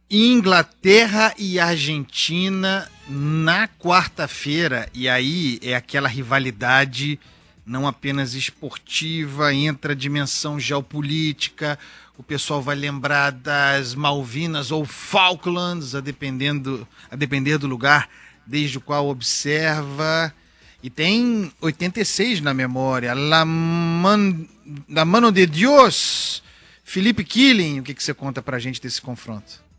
Inglaterra e Argentina na quarta-feira, e aí é aquela rivalidade não apenas esportiva, entra a dimensão geopolítica, o pessoal vai lembrar das Malvinas ou Falklands, a depender do lugar desde o qual observa, e tem 86 na memória, La Mano de Dios, Felipe Killing, o que você conta pra gente desse confronto?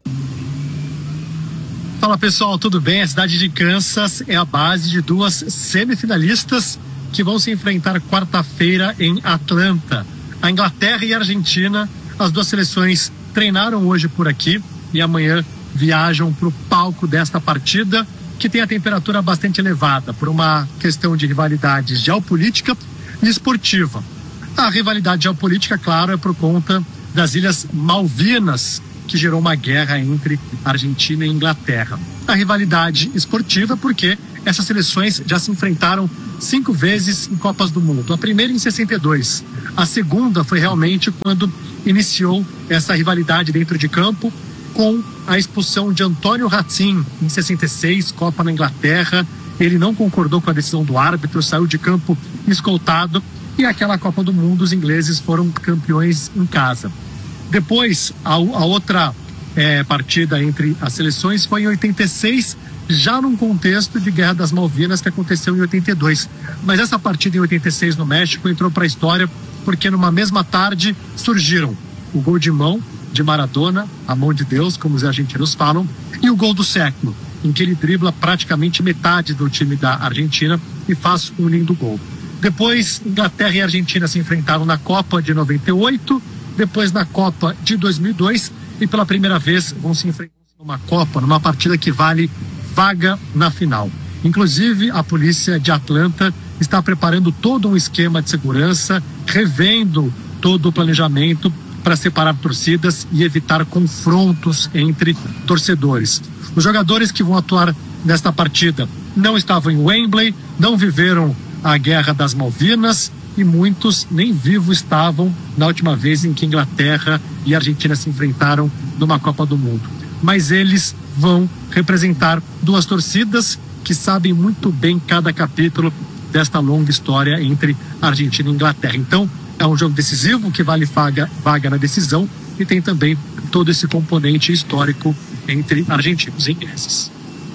Fala pessoal, tudo bem? A cidade de Kansas é a base de duas semifinalistas que vão se enfrentar quarta-feira em Atlanta. A Inglaterra e a Argentina, as duas seleções treinaram hoje por aqui e amanhã viajam para o palco desta partida, que tem a temperatura bastante elevada por uma questão de rivalidade geopolítica e esportiva. A rivalidade geopolítica, claro, é por conta das Ilhas Malvinas, que gerou uma guerra entre Argentina e Inglaterra. A rivalidade esportiva porque essas seleções já se enfrentaram 5 vezes em Copas do Mundo. A primeira em 62. A segunda foi realmente quando iniciou essa rivalidade dentro de campo, com a expulsão de Antônio Ratzin em 66, Copa na Inglaterra. Ele não concordou com a decisão do árbitro, saiu de campo escoltado, e aquela Copa do Mundo os ingleses foram campeões em casa. Depois, a outra partida entre as seleções foi em 86, já num contexto de Guerra das Malvinas, que aconteceu em 82. Mas essa partida em 86 no México entrou para a história porque numa mesma tarde surgiram o gol de mão de Maradona, a mão de Deus, como os argentinos falam, e o gol do século, em que ele dribla praticamente metade do time da Argentina e faz um lindo gol. Depois, Inglaterra e Argentina se enfrentaram na Copa de 98, depois na Copa de 2002, e pela primeira vez vão se enfrentar numa Copa, numa partida que vale vaga na final. Inclusive, a polícia de Atlanta está preparando todo um esquema de segurança, revendo todo o planejamento para separar torcidas e evitar confrontos entre torcedores. Os jogadores que vão atuar nesta partida não estavam em Wembley, não viveram a Guerra das Malvinas, e muitos nem vivos estavam na última vez em que Inglaterra e Argentina se enfrentaram numa Copa do Mundo. Mas eles vão representar duas torcidas que sabem muito bem cada capítulo desta longa história entre Argentina e Inglaterra. Então, é um jogo decisivo que vale vaga na decisão, e tem também todo esse componente histórico entre argentinos e ingleses.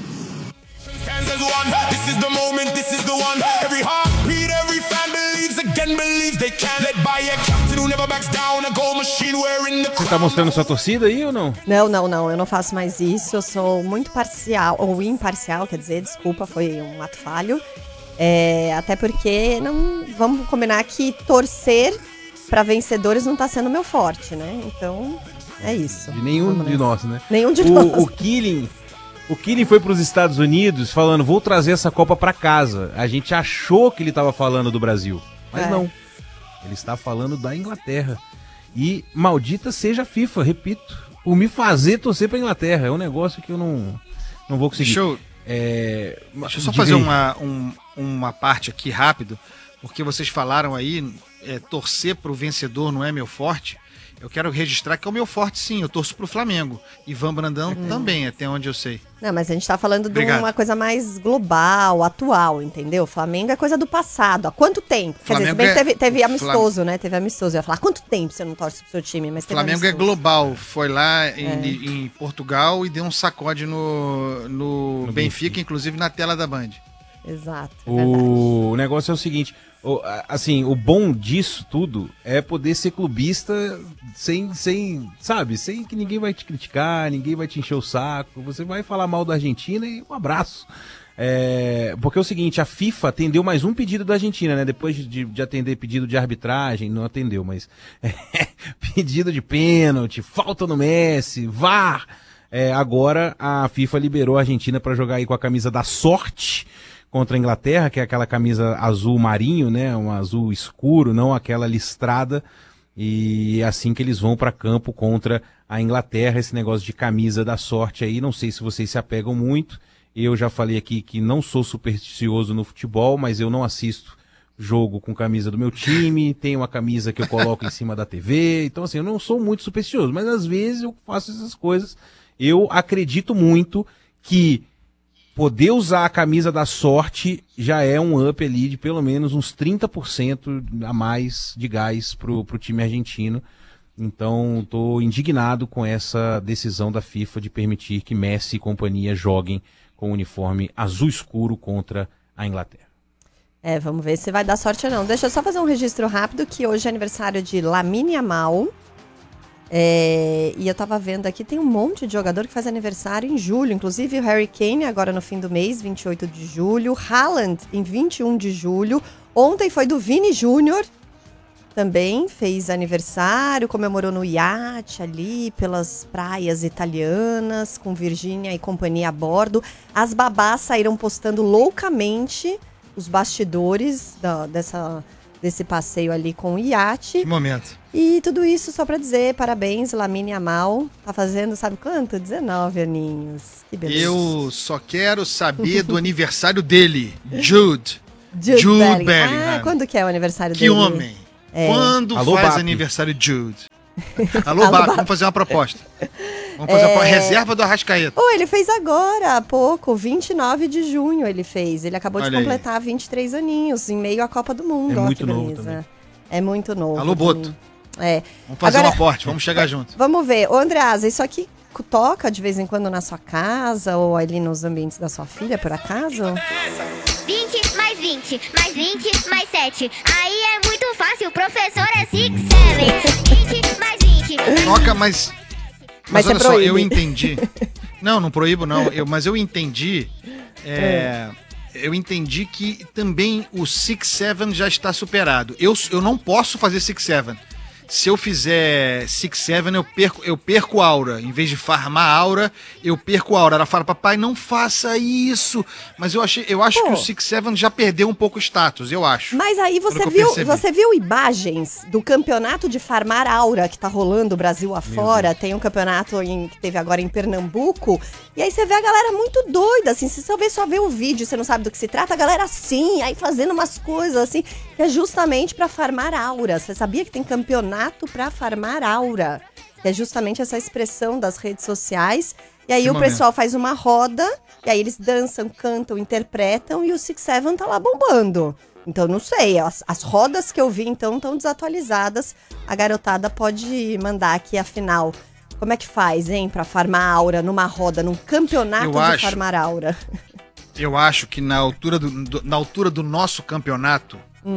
Você tá mostrando sua torcida aí ou não? Não, eu não faço mais isso. Eu sou muito parcial, ou imparcial, quer dizer, desculpa, foi um ato falho. Até porque não vamos combinar que torcer para vencedores não tá sendo meu forte, né? Então, é isso. De nenhum de nós, né? Nenhum de nós. O Killing foi para os Estados Unidos falando, vou trazer essa Copa para casa. A gente achou que ele estava falando do Brasil, mas não. Ele está falando da Inglaterra. E maldita seja a FIFA, repito, por me fazer torcer para a Inglaterra. É um negócio que eu não vou conseguir. Deixa eu só fazer uma parte aqui rápido, porque vocês falaram aí, torcer para o vencedor não é meu forte. Eu quero registrar que é o meu forte, sim. Eu torço pro Flamengo. Ivan Brandão também, até onde eu sei. Não, mas a gente tá falando de uma coisa mais global, atual, entendeu? O Flamengo é coisa do passado. Há quanto tempo? Quer dizer, se bem que teve amistoso, né? Teve amistoso. Eu ia falar, há quanto tempo você não torce pro seu time? Mas teve Flamengo amistoso. É global. Foi lá em Portugal e deu um sacode no Benfica, inclusive na tela da Band. Exato. O negócio é o seguinte... Assim, o bom disso tudo é poder ser clubista sem que ninguém vai te criticar, ninguém vai te encher o saco, você vai falar mal da Argentina e um abraço. Porque é o seguinte, a FIFA atendeu mais um pedido da Argentina, né? Depois de atender pedido de arbitragem, não atendeu, mas pedido de pênalti, falta no Messi, VAR. Agora a FIFA liberou a Argentina para jogar aí com a camisa da sorte contra a Inglaterra, que é aquela camisa azul marinho, né, um azul escuro, não aquela listrada, e é assim que eles vão para campo contra a Inglaterra. Esse negócio de camisa da sorte aí, não sei se vocês se apegam muito, eu já falei aqui que não sou supersticioso no futebol, mas eu não assisto jogo com camisa do meu time, tenho uma camisa que eu coloco em cima da TV, então assim, eu não sou muito supersticioso, mas às vezes eu faço essas coisas eu acredito muito que poder usar a camisa da sorte já é um up ali de pelo menos uns 30% a mais de gás pro time argentino. Então, tô indignado com essa decisão da FIFA de permitir que Messi e companhia joguem com o uniforme azul escuro contra a Inglaterra. Vamos ver se vai dar sorte ou não. Deixa eu só fazer um registro rápido, que hoje é aniversário de Lamine Yamal. E eu tava vendo aqui, tem um monte de jogador que faz aniversário em julho. Inclusive o Harry Kane, agora no fim do mês, 28 de julho. Haaland, em 21 de julho. Ontem foi do Vini Júnior. Também fez aniversário, comemorou no iate ali, pelas praias italianas, com Virgínia e companhia a bordo. As babás saíram postando loucamente os bastidores desse passeio ali com o iate. Que momento. E tudo isso só pra dizer parabéns, Lamine Yamal. Tá fazendo, sabe quanto? 19 aninhos. Que beleza. Eu só quero saber do aniversário dele, Jude Bellingham. Quando que é o aniversário dele? Que homem. Quando Alô, faz Bap. aniversário Jude? Alô, Bap, vamos fazer uma proposta. Vamos fazer uma reserva do Arrascaeta. Ele fez agora, há pouco, 29 de junho ele fez. Ele acabou de Olha aí. completar 23 aninhos, em meio à Copa do Mundo. É Ó, muito que novo beleza. também. É muito novo. Alô, Boto. Vamos fazer Agora, um aporte, vamos chegar junto. Vamos ver. Ô, Andreasa, isso aqui toca de vez em quando na sua casa ou ali nos ambientes da sua filha, por acaso? 20 mais 20, mais 20, mais 7. Aí é muito fácil, o professor é 6, 7. 20 mais 20. Toca, mas Mas olha você só, proíbe. eu entendi. Não proíbo não, mas eu entendi. Eu entendi que também o 6-7 já está superado. Eu não posso fazer 6-7. Se eu fizer 6-7, eu perco aura. Em vez de farmar aura, eu perco aura. Ela fala, papai, não faça isso. Mas eu acho que o 6-7 já perdeu um pouco o status, eu acho. Mas aí Pelo que eu percebi. você viu imagens do campeonato de farmar aura que tá rolando Brasil afora? Tem um campeonato que teve agora em Pernambuco. E aí você vê a galera muito doida, assim. Se você só vê o vídeo e você não sabe do que se trata, a galera assim, aí fazendo umas coisas assim, que é justamente pra farmar aura. Você sabia que tem campeonato pra farmar aura? Que é justamente essa expressão das redes sociais. E aí Que o momento. pessoal faz uma roda, e aí eles dançam, cantam, interpretam, e o 6-7 tá lá bombando. Então, não sei, as rodas que eu vi, então, estão desatualizadas. A garotada pode mandar aqui, afinal, como é que faz, hein, pra farmar aura numa roda, num campeonato de farmar aura? Eu acho que na altura do nosso campeonato,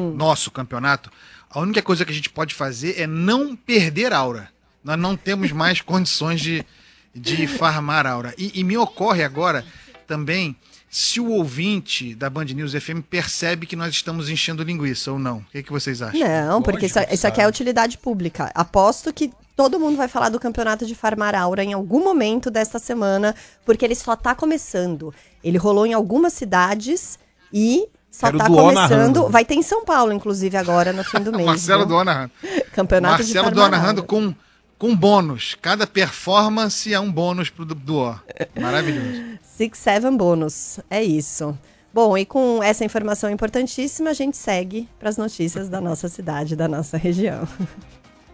a única coisa que a gente pode fazer é não perder aura. Nós não temos mais condições de farmar aura. E me ocorre agora também se o ouvinte da Band News FM percebe que nós estamos enchendo linguiça ou não. O que vocês acham? Não, porque isso aqui é utilidade pública. Aposto que todo mundo vai falar do campeonato de farmar aura em algum momento desta semana, porque ele só tá começando. Ele rolou em algumas cidades e só Quero tá Duó começando. narrando. Vai ter em São Paulo, inclusive, agora no fim do mês. Marcelo viu? Duó narrando. Campeonato de Marcelo Duó farmar narrando aura. com bônus. Cada performance é um bônus pro Duó. Maravilhoso. 6-7 bônus, é isso. Bom, e com essa informação importantíssima, a gente segue para as notícias da nossa cidade, da nossa região.